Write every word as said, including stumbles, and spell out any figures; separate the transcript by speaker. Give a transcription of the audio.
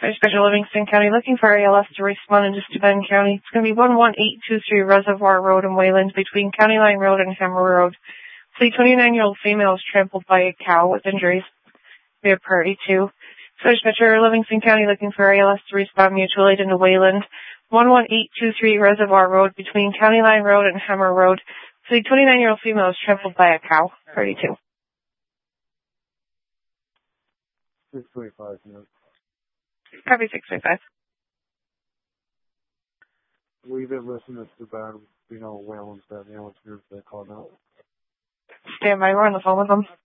Speaker 1: Special Livingston County, looking for A L S to respond in just to Bend County. It's going to be one one eight two three Reservoir Road in Wayland, between County Line Road and Hammer Road. The twenty-nine-year-old female is trampled by a cow with injuries. We have priority two. Special Livingston County, looking for A L S to respond mutual aid into Wayland, one one eight two three Reservoir Road, between County Line Road and Hammer Road. The twenty-nine-year-old female is trampled by a cow. Priority two.
Speaker 2: six twenty-five minutes.
Speaker 1: Copy six twenty-five.
Speaker 2: We've been listening to bad, you know, Wayland's bad ambulance group that called out.
Speaker 1: Stand by, we're on the phone with them.